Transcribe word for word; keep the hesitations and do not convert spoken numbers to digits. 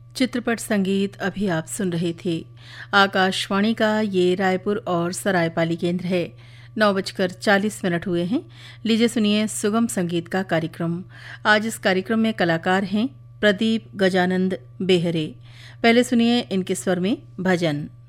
चित्रपट संगीत अभी आप सुन रहे थे। आकाशवाणी का ये रायपुर और सरायपाली केंद्र है। नौ बजकर चालीस मिनट हुए हैं। लीजिए सुनिए सुगम संगीत का कार्यक्रम। आज इस कार्यक्रम में कलाकार हैं प्रदीप गजानंद बेहरे। पहले सुनिए इनके स्वर में भजन।